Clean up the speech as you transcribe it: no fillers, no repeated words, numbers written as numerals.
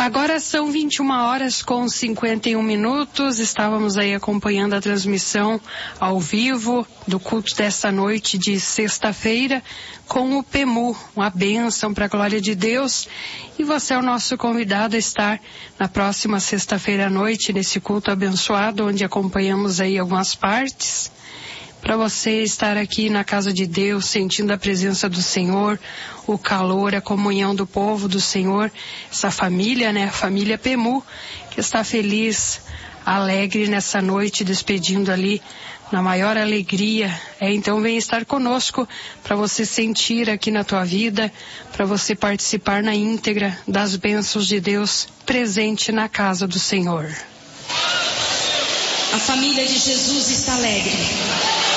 Agora são 21h51. Estávamos aí acompanhando a transmissão ao vivo do culto desta noite de sexta-feira com o PEMU, uma bênção para a glória de Deus. E você é o nosso convidado a estar na próxima sexta-feira à noite nesse culto abençoado, onde acompanhamos aí algumas partes. Para você estar aqui na casa de Deus, sentindo a presença do Senhor, o calor, a comunhão do povo do Senhor, essa família, né? A família PEMU, que está feliz, alegre nessa noite, despedindo ali na maior alegria. Então vem estar conosco para você sentir aqui na tua vida, para você participar na íntegra das bênçãos de Deus presente na casa do Senhor. A família de Jesus está alegre.